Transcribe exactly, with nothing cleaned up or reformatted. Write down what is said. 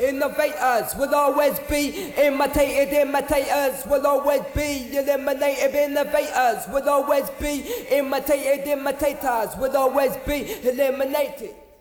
Innovators will always be imitated. Imitators will always be eliminated. Innovators will always be imitated. Imitators will always be eliminated.